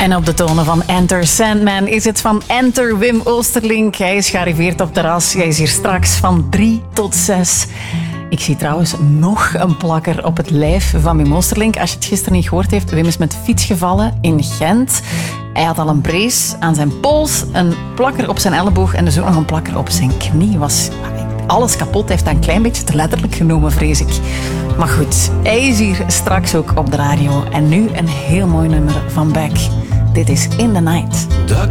En op de tonen van Enter Sandman is het van Enter Wim Oosterlink. Hij is gearriveerd op terras. Hij is hier straks van 3 tot 6. Ik zie trouwens nog een plakker op het lijf van Wim Oosterlink. Als je het gisteren niet gehoord heeft, Wim is met de fiets gevallen in Gent. Hij had al een brace aan zijn pols, een plakker op zijn elleboog en dus ook nog een plakker op zijn knie. Was alles kapot. Hij heeft dat een klein beetje te letterlijk genomen, vrees ik. Maar goed, hij is hier straks ook op de radio. En nu een heel mooi nummer van Beck. Dit is In the Night. Dark